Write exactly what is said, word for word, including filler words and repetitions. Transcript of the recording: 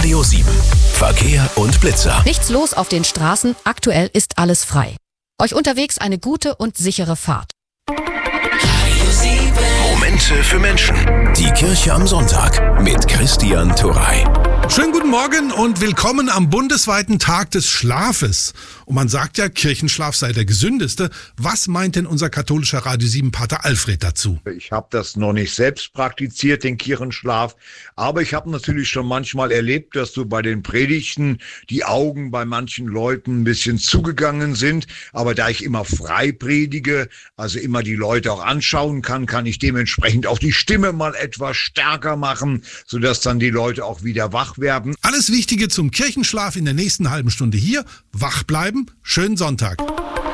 Radio sieben. Verkehr und Blitzer. Nichts los auf den Straßen, aktuell ist alles frei. Euch unterwegs eine gute und sichere Fahrt. Momente für Menschen. Die Kirche am Sonntag mit Christian Turrey. Schönen guten Morgen und willkommen am bundesweiten Tag des Schlafes. Und man sagt ja, Kirchenschlaf sei der gesündeste. Was meint denn unser katholischer Radio sieben Pater Alfred dazu? Ich habe das noch nicht selbst praktiziert, den Kirchenschlaf, aber ich habe natürlich schon manchmal erlebt, dass so bei den Predigten die Augen bei manchen Leuten ein bisschen zugegangen sind. Aber da ich immer frei predige, also immer die Leute auch anschauen kann, kann ich dementsprechend auch die Stimme mal etwas stärker machen, sodass dann die Leute auch wieder wach werden. Alles Wichtige zum Kirchenschlaf in der nächsten halben Stunde hier. Wach bleiben, schönen Sonntag.